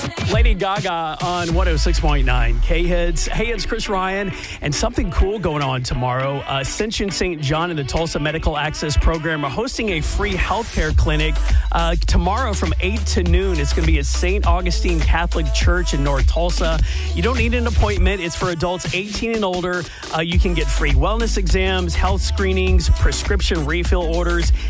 Lady Gaga on 106.9 K-Hits. Hey, it's Chris Ryan, and something cool going on tomorrow. Ascension St. John and the Tulsa Medical Access Program are hosting a free healthcare clinic tomorrow from 8 to noon. It's going to be at St. Augustine Catholic Church in North Tulsa. You don't need an appointment. It's for adults 18 and older. You can get free wellness exams, health screenings, prescription refill orders,